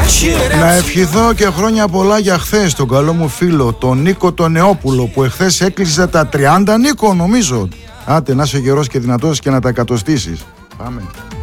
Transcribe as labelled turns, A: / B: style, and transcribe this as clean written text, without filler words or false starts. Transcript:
A: Να ευχηθώ και χρόνια πολλά για χθες τον καλό μου φίλο, τον Νίκο τον Νεόπουλο, που εχθές έκλεισε τα 30. Νίκο, νομίζω. Άντε, να είσαι γερός και δυνατός και να τα εκατοστήσεις. Πάμε.